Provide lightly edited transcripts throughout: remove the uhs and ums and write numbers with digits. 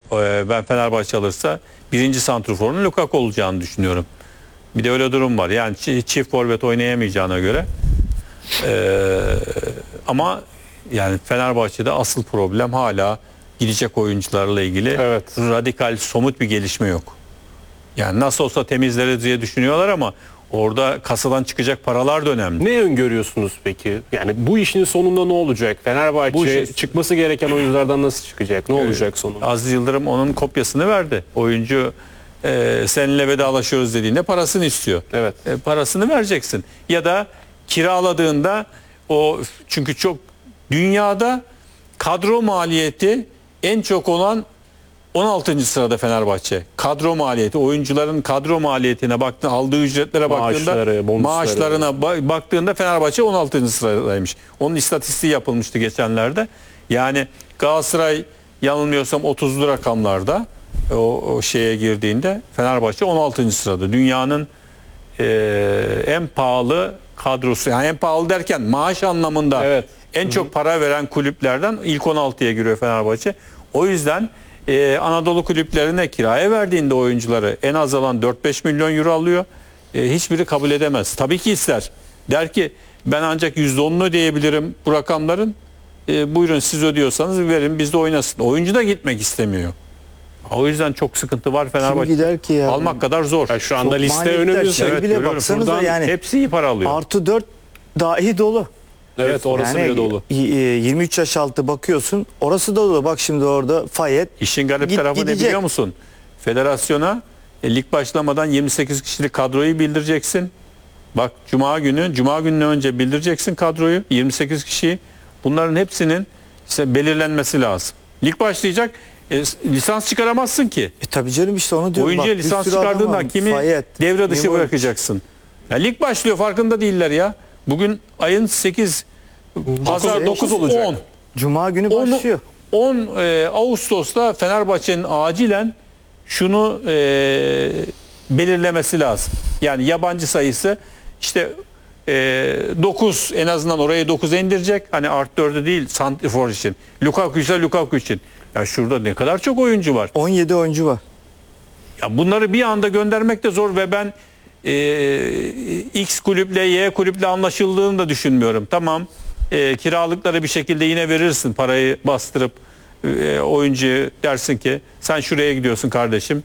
Ben Fenerbahçe alırsa birinci santrforun Lukaku olacağını düşünüyorum. Bir de öyle durum var. Yani çift forvet oynayamayacağına göre. Ama yani Fenerbahçe'de asıl problem hala gidecek oyuncularla ilgili radikal, somut bir gelişme yok. Yani nasıl olsa temizleriz diye düşünüyorlar ama orada kasadan çıkacak paralar da önemli. Ne öngörüyorsunuz peki? Yani bu işin sonunda ne olacak? Fenerbahçe çıkması gereken oyunculardan nasıl çıkacak? Ne olacak sonunda? Aziz Yıldırım onun kopyasını verdi. Oyuncu seninle vedalaşıyoruz dediğinde parasını istiyor. Evet. Parasını vereceksin. Ya da kiraladığında çünkü çok dünyada kadro maliyeti en çok olan 16. sırada Fenerbahçe. Kadro maliyeti, oyuncuların kadro maliyetine baktığında, aldığı ücretlere baktığında, maaşlarına baktığında Fenerbahçe 16. sıradaymış. Onun istatistiği yapılmıştı geçenlerde. Yani Galatasaray yanılmıyorsam 30'lu rakamlarda o şeye girdiğinde Fenerbahçe 16. sırada. Dünyanın en pahalı kadrosu. Yani en pahalı derken maaş anlamında en çok para veren kulüplerden ilk 16'ya giriyor Fenerbahçe. O yüzden Anadolu kulüplerine kiraya verdiğinde oyuncuları en az alan 4-5 milyon euro alıyor. Hiçbiri kabul edemez. Tabii ki ister. Der ki ben ancak %10'unu ödeyebilirim bu rakamların. Buyurun siz ödüyorsanız verin biz de oynasın. Oyuncu da gitmek istemiyor. O yüzden çok sıkıntı var Fenerbahçe. Almak kadar zor. Yani şu anda liste önümüzde. Bile baksanıza yani hepsi iyi para alıyor. Artı 4 dahi dolu. Evet orası yani bile dolu. 23 yaş altı bakıyorsun. Orası da dolu. Bak şimdi orada Fayet. İşin garip tarafı ne biliyor musun? Federasyona lig başlamadan 28 kişilik kadroyu bildireceksin. Bak Cuma gününden önce bildireceksin kadroyu 28 kişiyi. Bunların hepsinin belirlenmesi lazım. Lig başlayacak. Lisans çıkaramazsın ki. Tabii canım işte onu diyorum. Oyuncuya lisans çıkardığında kimi devre dışı bırakacaksın. Ya lig başlıyor farkında değiller ya. Bugün ayın 8 pazar 9 olacak. 10. Cuma günü başlıyor. 10 Ağustos'ta Fenerbahçe'nin acilen şunu belirlemesi lazım. Yani yabancı sayısı işte 9 en azından oraya 9 indirecek. Hani artı 4'ü değil santrifor için. Lukaku ise Lukaku için. Ya şurada ne kadar çok oyuncu var. 17 oyuncu var. Ya bunları bir anda göndermek de zor ve ben X kulüple Y kulüple anlaşıldığını da düşünmüyorum. Tamam kiralıkları bir şekilde yine verirsin parayı bastırıp oyuncuya dersin ki sen şuraya gidiyorsun kardeşim.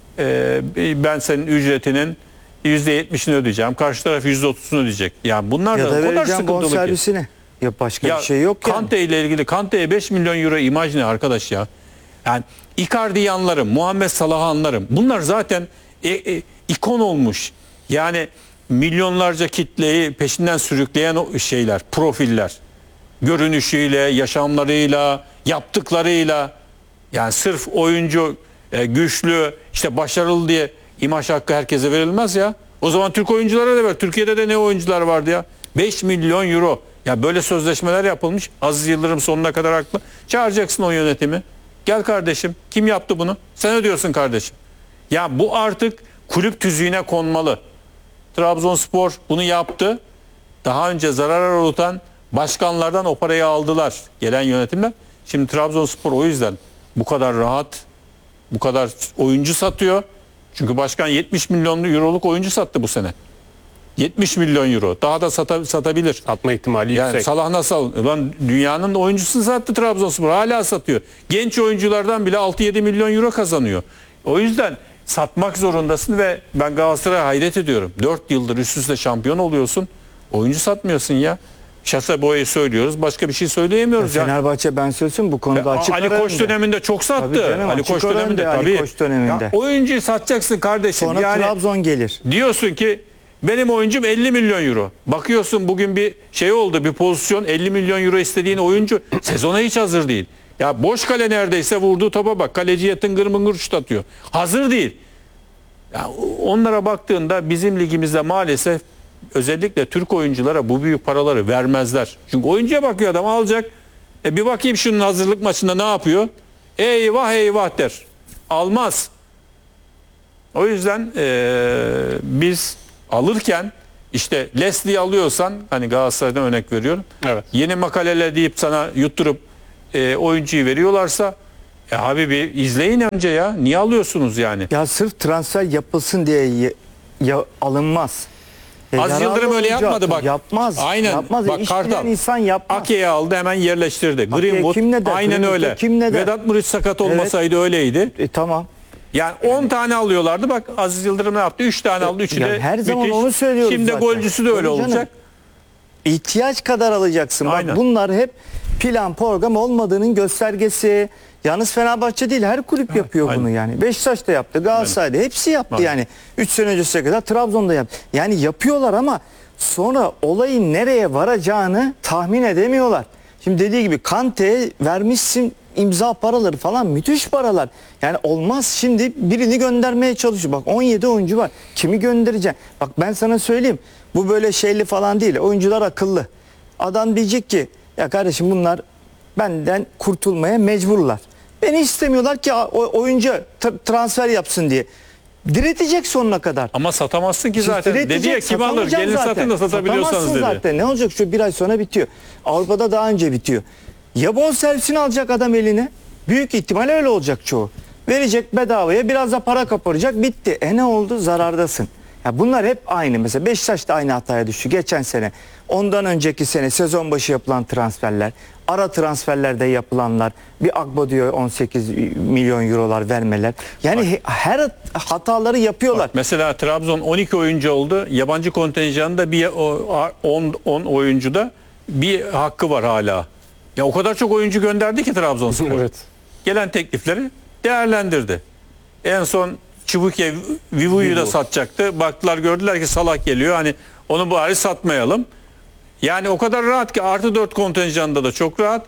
Ben senin ücretinin %70'ini ödeyeceğim. Karşı taraf %30'unu ödeyecek. Yani bunlar ya da o kadar sıkıntılı ki. servisine. Ya başka bir şey yok yani. Kante ile ilgili Kante'ye 5 milyon euro imaj ne arkadaş ya? Yani Icardi'yi anlarım, Muhammed Salah'ı anlarım. Bunlar zaten ikon olmuş. Yani milyonlarca kitleyi peşinden sürükleyen şeyler, profiller. Görünüşüyle, yaşamlarıyla, yaptıklarıyla. Yani sırf oyuncu güçlü, işte başarılı diye imaj hakkı herkese verilmez ya. O zaman Türk oyunculara da ver. Türkiye'de de ne oyuncular vardı ya? 5 milyon euro. Ya böyle sözleşmeler yapılmış. Aziz Yıldırım sonuna kadar haklı. Çağıracaksın o yönetimi. Gel kardeşim. Kim yaptı bunu? Sen ödüyorsun kardeşim. Ya bu artık kulüp tüzüğüne konmalı. Trabzonspor bunu yaptı. Daha önce zarar uğratan başkanlardan o parayı aldılar. Gelen yönetimler. Şimdi Trabzonspor o yüzden bu kadar rahat, bu kadar oyuncu satıyor. Çünkü başkan 70 milyon euroluk oyuncu sattı bu sene. 70 milyon euro. Daha da satabilir. Satma ihtimali yani yüksek. Salah nasıl? Ulan dünyanın oyuncusunu sattı Trabzonspor. Hala satıyor. Genç oyunculardan bile 6-7 milyon euro kazanıyor. O yüzden satmak zorundasın ve ben Galatasaray'a hayret ediyorum. 4 yıldır üst üste şampiyon oluyorsun. Oyuncu satmıyorsun ya. Şasa boyayı söylüyoruz. Başka bir şey söyleyemiyoruz. Ya Fenerbahçe ben söylesem bu konuda açık Ali Koç döneminde çok sattı. Canım, Ali Koç döneminde tabii. Koç döneminde. Ya, oyuncuyu satacaksın kardeşim. Sonra yani, Trabzon gelir. Diyorsun ki benim oyuncum 50 milyon euro. Bakıyorsun bugün bir şey oldu, bir pozisyon 50 milyon euro istediğin oyuncu sezona hiç hazır değil. Ya boş kale neredeyse vurduğu topa bak. Kaleciye tıngır mıngır şut atıyor. Hazır değil. Ya onlara baktığında bizim ligimizde maalesef özellikle Türk oyunculara bu büyük paraları vermezler. Çünkü oyuncuya bakıyor adam alacak. Bir bakayım şunun hazırlık maçında ne yapıyor? Eyvah eyvah der. Almaz. O yüzden biz alırken işte Leslie'yi alıyorsan hani Galatasaray'dan örnek veriyorum. Evet. Yeni makaleler deyip sana yutturup oyuncuyu veriyorlarsa Abi bir izleyin önce ya. Niye alıyorsunuz yani? Ya sırf transfer yapılsın diye alınmaz. Aziz Yararlı Yıldırım öyle olacak. yapmadı bak. Yapmaz. Aynen. Yapmaz. Bak İş Kartal. bilen insan yapmaz. Ake'yi aldı hemen yerleştirdi. Ake'ye Greenwood kim ne der? aynen Greenwood'a öyle. kim ne der? Vedat Muriç sakat olmasaydı öyleydi. Tamam. Yani 10 tane alıyorlardı. Bak Aziz Yıldırım ne yaptı? 3 tane aldı. 3'ü Ya de her zaman müthiş. onu söylüyoruz Şimdi zaten. golcüsü de öyle Tabii canım. olacak. İhtiyaç kadar alacaksın. Bak Aynen. bunlar hep plan program olmadığının göstergesi. Yalnız Fenerbahçe değil, her kulüp yapıyor aynen. bunu yani. Beşiktaş da yaptı, Galatasaray'da hepsi yaptı Aynen. yani. 3 sene öncesine kadar Trabzon'da yaptı. Yani yapıyorlar ama sonra olayın nereye varacağını tahmin edemiyorlar. Şimdi dediği gibi Kante'ye vermişsin imza paraları falan, müthiş paralar. Yani olmaz, şimdi birini göndermeye çalışıyor. Bak 17 oyuncu var. Kimi göndereceksin? Bak ben sana söyleyeyim. Bu böyle şeyli falan değil. Oyuncular akıllı. Adam diyecek ki ya kardeşim bunlar benden kurtulmaya mecburlar. Beni istemiyorlar ki oyuncu transfer yapsın diye. Diretecek sonuna kadar. Ama satamazsın ki zaten. Diretecek, Dedi ya kim alır? satamayacağım Gelin zaten. satın da satabiliyorsanız Satamazsın dedi. zaten. Ne olacak, şu bir ay sonra bitiyor. Avrupa'da daha önce bitiyor. Ya bonservisini alacak adam eline. Büyük ihtimal öyle olacak çoğu. Verecek bedavaya, biraz da para kaparacak, bitti. Ne oldu? Zarardasın. Ya bunlar hep aynı. Mesela Beşiktaş da aynı hataya düştü geçen sene. Ondan önceki sene sezon başı yapılan transferler, ara transferlerde yapılanlar, bir Agbo diyor 18 milyon eurolar vermeler. Yani her hataları yapıyorlar. Bak, mesela Trabzon 12 oyuncu oldu. Yabancı kontenjanında bir 10 oyuncuda bir hakkı var hala. Ya o kadar çok oyuncu gönderdi ki Trabzonspor. Evet. Gelen teklifleri değerlendirdi. En son Çibuke Vivu'yu da satacaktı. Baktılar, gördüler ki Salah geliyor. Hani onu bari satmayalım. Yani o kadar rahat ki artı 4 kontenjanda da çok rahat.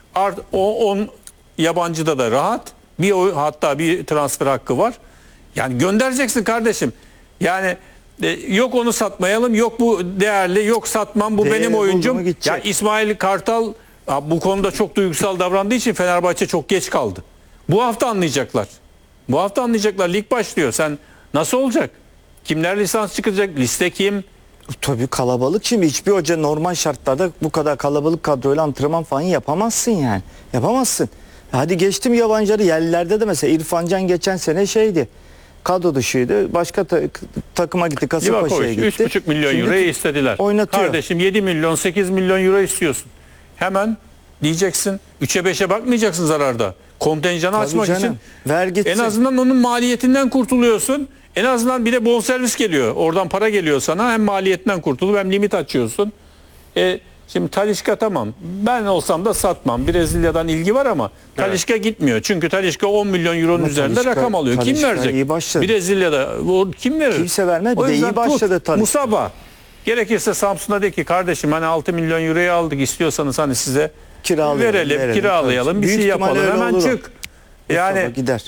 O 10 yabancıda da rahat. Hatta bir transfer hakkı var. Yani göndereceksin kardeşim. Yani yok onu satmayalım, yok bu değerli, yok satmam, bu Değeri benim buldu mu oyuncum. gidecek. Ya İsmail Kartal bu konuda çok duygusal davrandığı için Fenerbahçe çok geç kaldı. Bu hafta anlayacaklar. Bu hafta anlayacaklar. Lig başlıyor. Sen nasıl olacak? Kimler lisans çıkacak? Liste kim? Tabii kalabalık, şimdi hiçbir hoca normal şartlarda bu kadar kalabalık kadroyla antrenman falan yapamazsın yani. Yapamazsın. Hadi geçtim yabancıları, yerlilerde de mesela İrfan Can geçen sene şeydi. Kadro dışıydı. Başka takıma gitti. Kasımpaşa'ya Livakovic gitti. 3,5 milyon Şimdi euroya istediler. oynatıyor. Kardeşim 7 milyon 8 milyon euro istiyorsun. Hemen diyeceksin 3'e 5'e bakmayacaksın zararda. Kontenjanı Tabii açmak canım. için Ver gitsin. en azından onun maliyetinden kurtuluyorsun. En azından bir de bonservis geliyor. Oradan para geliyor sana. Hem maliyetten kurtulup hem limit açıyorsun. Şimdi Talisca tamam. Ben olsam da satmam. Brezilya'dan ilgi var ama Talisca gitmiyor. Çünkü Talisca 10 milyon euronun Ama üzerinde Talisca- rakam alıyor. Kim Talisca verecek? iyi başladı. Brezilya'da kim verir? Kimse vermez. Bir O de iyi yüzden başladı Talisca. Musaba. Gerekirse Samsun'a de ki kardeşim hani 6 milyon euroyu aldık, istiyorsanız hani size verelim, kiralayalım, bir Büyük şey ihtimalle yapalım, öyle hemen olur o. çık. Yani Mustafa gider.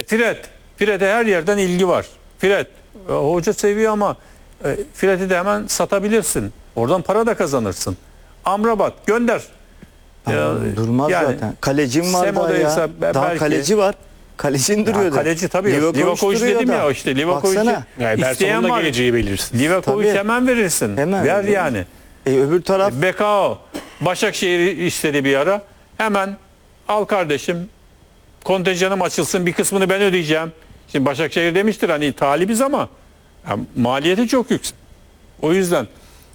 Fred'e her yerden ilgi var. Fred hoca seviyor ama Fred'i de hemen satabilirsin. Oradan para da kazanırsın. Amrabat gönder. Durmaz yani zaten. Kalecim var daha Semo'daysa ya. Daha belki- kaleci var. Kalecin duruyor da. Kaleci tabii. Livakovic duruyor dedim da. ya işte. Livakovic'i Baksana. Yani isteyen Barcelona'da var. geleceği belirsin. Livakovic Tabii. hemen verirsin. Hemen Ver verir. yani. Öbür taraf Bekao Başakşehir istedi bir ara. Hemen al kardeşim. Kontenjanım açılsın. Bir kısmını ben ödeyeceğim. Şimdi Başakşehir demiştir hani talibiz ama ya, maliyeti çok yüksek. O yüzden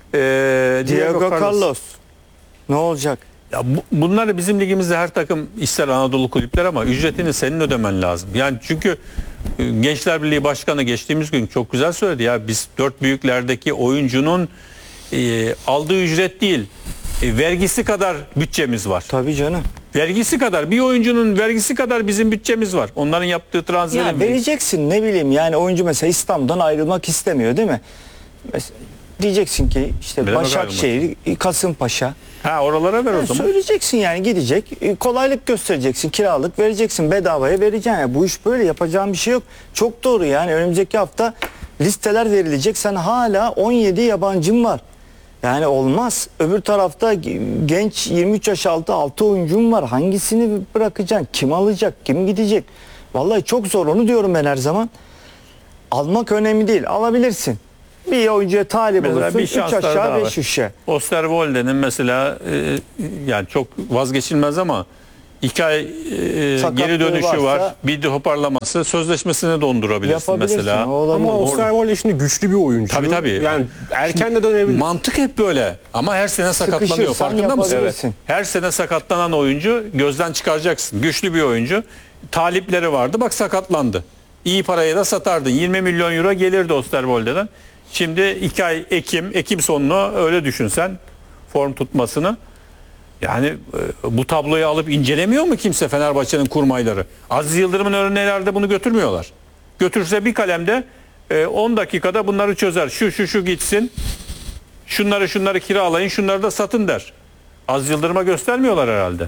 Diego Carlos. Ne olacak? Ya bunlar bizim ligimizde her takım ister Anadolu kulüpler ama ücretini senin ödemen lazım. Yani çünkü Gençler Birliği Başkanı geçtiğimiz gün çok güzel söyledi ya, biz 4 büyüklerdeki oyuncunun aldığı ücret değil, vergisi kadar bütçemiz var. Tabii canım. Vergisi kadar, bir oyuncunun vergisi kadar bizim bütçemiz var. Onların yaptığı transferin. Ya vereceksin, ne bileyim yani, oyuncu mesela İstanbul'dan ayrılmak istemiyor değil mi? Mesela diyeceksin ki işte Bilemem Başakşehir, Kasımpaşa. Ha, oralara ver o zaman. Söyleyeceksin yani, gidecek. Kolaylık göstereceksin. Kiralık vereceksin. Bedavaya vereceksin. Yani bu iş böyle, yapacağın bir şey yok. Çok doğru yani. Önümüzdeki hafta listeler verilecek. Sen hala 17 yabancın var. Yani olmaz. Öbür tarafta genç 23 yaş altı 6 oyuncum var. Hangisini bırakacaksın? Kim alacak? Kim gidecek? Vallahi çok zor. Onu diyorum ben her zaman. Almak önemli değil. Alabilirsin. Bir oyuncuya talip Mesela olursun. bir 3 şansları daha aşağı var. 5 yukarı. Osterwolde'nin mesela yani çok vazgeçilmez ama 2 ay Sakatlığı geri dönüşü varsa- var. Bir toparlaması. Sözleşmesini dondurabilirsin Yapabilirsin, mesela. o olabilir. Ama Osterwolde şimdi güçlü bir oyuncu. Tabii, tabii. Yani erken de dönebilir. Mantık hep böyle. Ama her sene sakatlanıyor. Sıkışırsan Farkında mısın? yapabilirsin. Her sene sakatlanan oyuncu gözden çıkaracaksın. Güçlü bir oyuncu. Talipleri vardı. Bak sakatlandı. İyi paraya da satardın. 20 milyon euro gelirdi Osterwolde'den. Şimdi 2 ay Ekim sonunu öyle düşünsen form tutmasını. Yani bu tabloyu alıp incelemiyor mu kimse Fenerbahçe'nin kurmayları? Aziz Yıldırım'ın örneğlerde bunu götürmüyorlar. Götürse bir kalemde 10 dakikada bunları çözer. Şu gitsin. Şunları kiralayın, şunları da satın der. Aziz Yıldırım'a göstermiyorlar herhalde.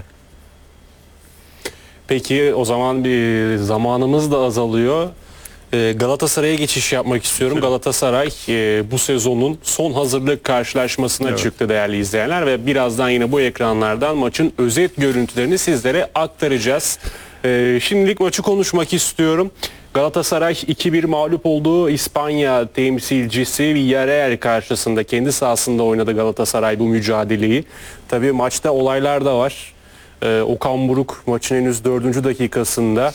Peki o zaman bir zamanımız da azalıyor. Galatasaray'a geçiş yapmak istiyorum. Galatasaray bu sezonun son hazırlık karşılaşmasına Evet. çıktı değerli izleyenler ve birazdan yine bu ekranlardan maçın özet görüntülerini sizlere aktaracağız. Şimdilik maçı konuşmak istiyorum. Galatasaray 2-1 mağlup olduğu İspanya temsilcisi Villarreal karşısında kendi sahasında oynadı Galatasaray bu mücadeleyi. Tabii maçta olaylar da var. Okan Buruk maçın henüz 4. dakikasında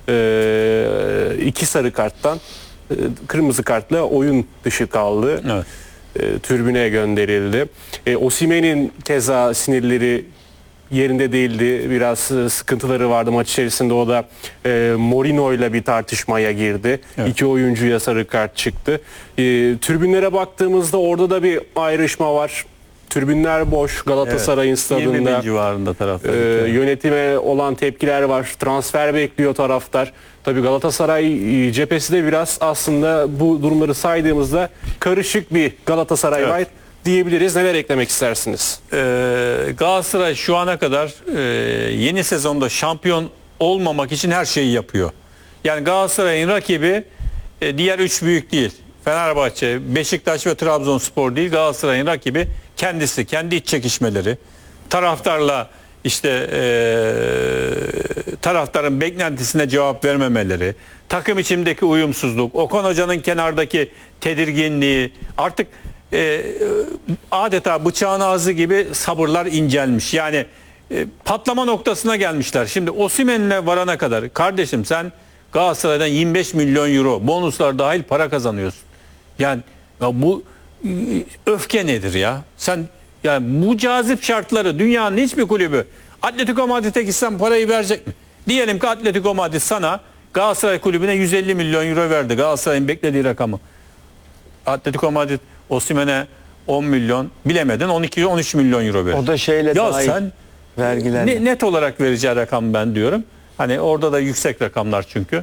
2 sarı karttan kırmızı kartla oyun dışı kaldı. Evet. Tribüne gönderildi. Osimhen'in keza sinirleri yerinde değildi. Biraz sıkıntıları vardı maç içerisinde. O da Mourinho ile bir tartışmaya girdi. Evet. 2 oyuncuya sarı kart çıktı. Tribünlere baktığımızda orada da bir ayrışma var. Tribünler boş Galatasaray'ın 20 stadında. bin civarında taraftar. Yönetime olan tepkiler var. Transfer bekliyor taraftar. Tabii Galatasaray cephesi de biraz aslında bu durumları saydığımızda karışık bir Galatasaray Evet. var diyebiliriz. Neler eklemek istersiniz? Galatasaray şu ana kadar yeni sezonda şampiyon olmamak için her şeyi yapıyor. Yani Galatasaray'ın rakibi diğer 3 büyük değil. Fenerbahçe, Beşiktaş ve Trabzonspor değil. Galatasaray'ın rakibi kendisi, kendi iç çekişmeleri, taraftarla işte taraftarın beklentisine cevap vermemeleri, takım içindeki uyumsuzluk, Okan Hoca'nın kenardaki tedirginliği, artık adeta bıçağın ağzı gibi sabırlar incelmiş. Yani patlama noktasına gelmişler. Şimdi Osimhen'le varana kadar kardeşim sen Galatasaray'dan 25 milyon euro bonuslar dahil para kazanıyorsun. Yani ya bu öfke nedir ya? Sen yani bu cazip şartları dünyanın hiçbir kulübü Atletico Madrid'e gitsen parayı verecek mi? Diyelim ki Atletico Madrid sana Galatasaray kulübüne 150 milyon euro verdi. Galatasaray'ın beklediği rakamı. Atletico Madrid Osimhen'e 10 milyon bilemedin 12-13 milyon euro verir. O da şeyle ya dahil, sen vergilerle. net olarak vereceği rakam ben diyorum. Hani orada da yüksek rakamlar çünkü.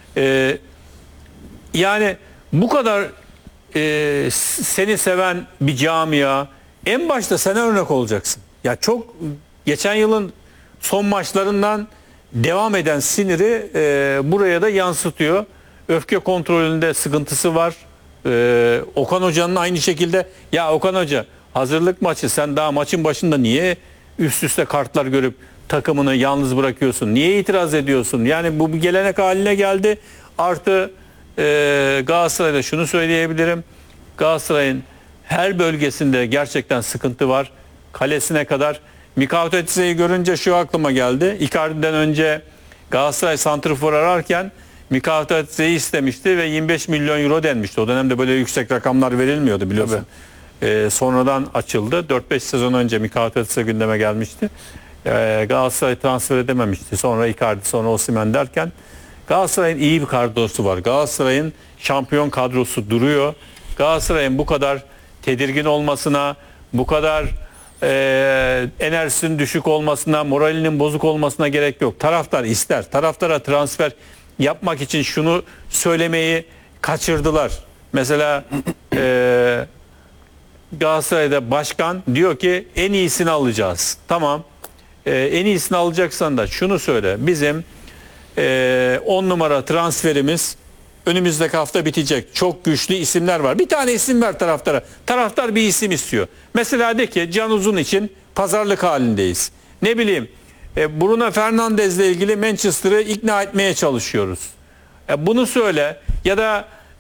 Yani bu kadar seni seven bir camia en başta sen örnek olacaksın. Ya çok geçen yılın son maçlarından devam eden siniri buraya da yansıtıyor. Öfke kontrolünde sıkıntısı var. Okan Hoca'nın aynı şekilde ya Okan Hoca hazırlık maçı sen daha maçın başında niye üst üste kartlar görüp takımını yalnız bırakıyorsun? Niye itiraz ediyorsun? Yani bu bir gelenek haline geldi. Artı Galatasaray'da şunu söyleyebilirim. Galatasaray'ın her bölgesinde gerçekten sıkıntı var. Kalesine kadar. Mikao Tetsu'yu görünce şu aklıma geldi. Icardi'den önce Galatasaray santrfor ararken Mikao Tetsu'yu istemişti ve 25 milyon euro denmişti. O dönemde böyle yüksek rakamlar verilmiyordu biliyorsun. Sonradan açıldı. 4-5 sezon önce Mikao Tetsu gündeme gelmişti. Galatasaray transfer edememişti. Sonra Icardi, sonra Osimhen derken Galatasaray'ın iyi bir kadrosu var. Galatasaray'ın şampiyon kadrosu duruyor. Galatasaray'ın bu kadar tedirgin olmasına, bu kadar enerjisinin düşük olmasına, moralinin bozuk olmasına gerek yok. Taraftar ister. Taraftara transfer yapmak için şunu söylemeyi kaçırdılar. Mesela Galatasaray'da başkan diyor ki en iyisini alacağız. Tamam. En iyisini alacaksan da şunu söyle. Bizim 10 numara transferimiz önümüzdeki hafta bitecek. Çok güçlü isimler var. Bir tane isim ver taraftara. Taraftar bir isim istiyor. Mesela de ki Can Uzun için pazarlık halindeyiz. Ne bileyim Bruno Fernandes'le ilgili Manchester'ı ikna etmeye çalışıyoruz. Bunu söyle. Ya da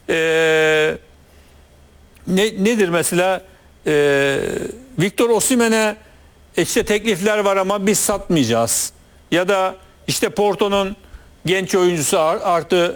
nedir mesela Victor Osimhen'e işte teklifler var ama biz satmayacağız. Ya da işte Porto'nun genç oyuncusu artı